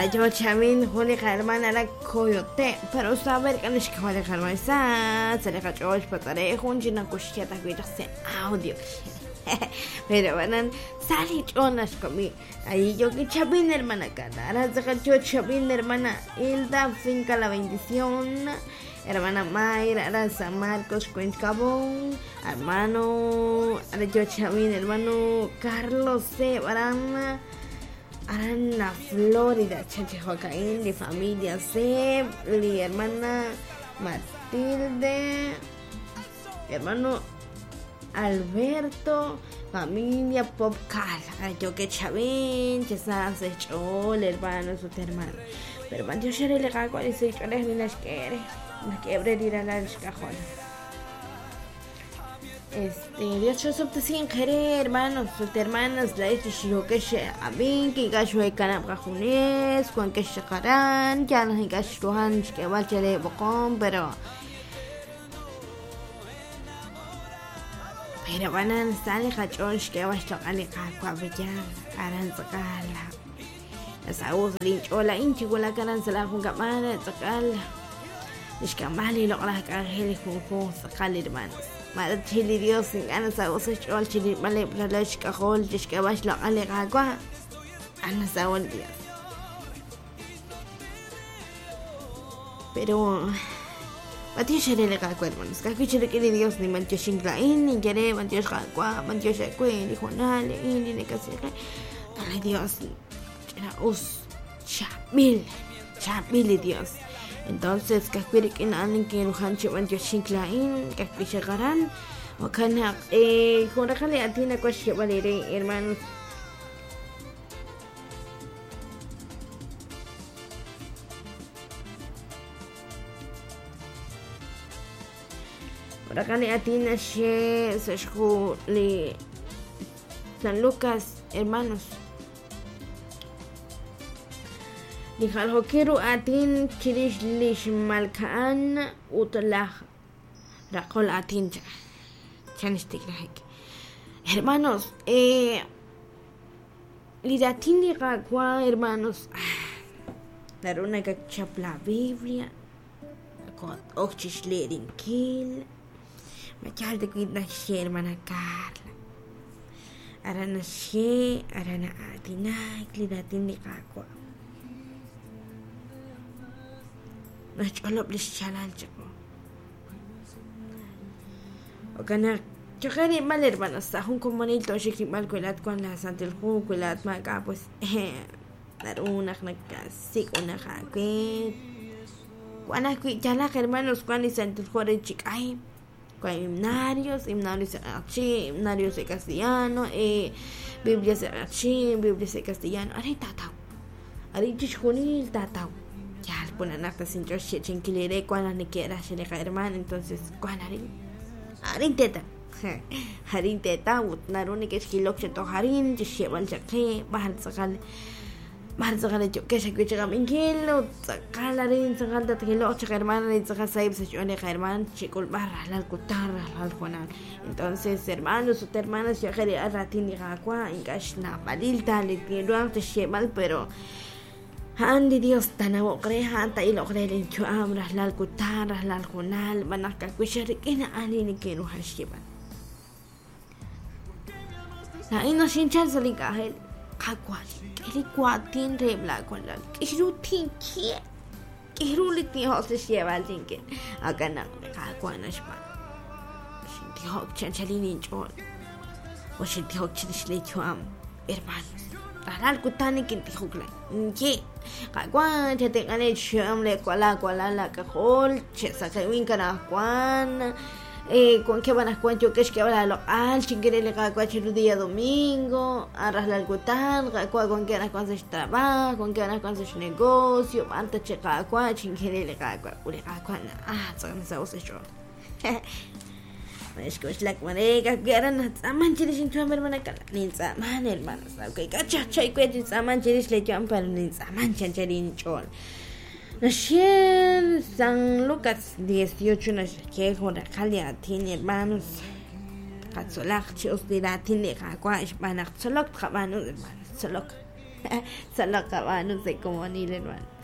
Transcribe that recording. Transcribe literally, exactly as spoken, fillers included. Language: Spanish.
yo chamin juli hermana la coyote, pero saber que es que juli hermana sa, se le cachó el patare, junjina cucheta que yo sé audio. Pero van sali chonas comi. Ahí yo que chamin hermana cara, ahora se cachó chamin hermana Hilda finca la bendición. Hermana Mayra, ahora San Marcos, Cuencabón, hermano, ahora yo chamin hermano Carlos C. Barana. Arana, Florida, Chachihuacaín, de familia C, mi hermana Matilde, hermano Alberto, familia Popcal, yo que chavín, chesas, chol, hermano, su hermano. Pero cuando yo le cago a ese choles ni las quiere, las quiebre ir a las cajones. Este, Dios yo soy sin querer, hermanos, sus hermanas, la es yo que se abin, que gasho de canap cajunes, cuan que se caran, ya no hay gasho hans que va a chere bocón, pero pero van a estar en cachos que va a chocar el caco a bellar, aran sacala. Esa voz linchola, inchigula caran se la junga mana, sacala. Es que mal y lo que la cajel con con sacala, hermanos. Madre chili Dios sin ganas a vos hecho al chili vale para la escajol y es que vas lo ale agua ana sabor Dios pero batí chere le agua hermanos que aquí chere que Dios ni mancho shingla in ni quiere mancho agua mancho se cuen dijo nale in ni que se dale Dios era us chamil chamil Dios. Entonces, que quiere que nadie que no hanche mancho shinclain, que quiere llegarán, o que na, eh, con la calidad tiene que ser valere, hermanos. Con la calidad tiene que ser le San Lucas, hermanos. Dijo quiero atin chirish lish malkaan utlah raqol atin chanistik hermanos eh lidatin liqaqwa hermanos daruna que chapla Biblia con ochish lerin kil machal de cuidar hermana Carla arana she arana atina lidatin liqaqwa نشأله بالشلال جبو وكان شغالي مال إربان الصحون كمانيل توشيكي مال كولات كون لا سانت الخو كولات ما كابوس نرونا خنكاسيك ونخاكوين وانا كوي جالا hermanos كواني سانت الخو ريتشيك اي كوي himnarios himnarios achi himnarios de castellano eh Biblia de achi Biblia de castellano ari tatau ari chishkunil tatau ya ponen hasta sin yo chinquilere cuando ni quiera se le hermano entonces cuando harin harin teta harin teta utnaruni que es kilok se to harin je llevan chaque bahar sakal bahar sakal yo que se que llega mingilo sakal harin sakal de kilok chaque hermano ni sakal saib se yo le hermano chicol barra la cutarra la juana entonces hermanos sus hermanas ya que a ratin y agua en gashna balilta le quiero te llevan pero Andi Dios tanabo creja anta y lo creen chu amras la alcutarras la aljonal manaka kushirikina ani ni que no hashiban la ino sin chance li kahel kakwal kili kwatin rebla con la kiru tinki kiru li ti hose sheval tinki akana kakwana shba sin ti hok chanchalini chon o sin ti hok chishli chu am hermanos Al kutani que te jugla. ¿Qué? Cuán te tengan el chamle cuala cuala la cajol, che saca bien cara cuán. Eh, con qué van a cuánto que es que habla lo al chinguere le cada cuacho el día domingo, arrasla el cutan, cuá con qué van a cuánto trabajo, con qué van a cuánto negocio, anta che cada cuacho chinguere le cada cuacho, le cada cuán. Ah, sacan esa voz yo. Es que es la manera que eran zaman chiris in chamber manakala nin zaman hermanos okay cacha chay que zaman chiris le chamber nin zaman chancharin chol Nasher San Lucas dieciocho na que hora calia tiene hermanos katsolak chos de la tiene kwa ispanak solok hermanos hermanos solok Solo acaba, no sé cómo ni le hermano.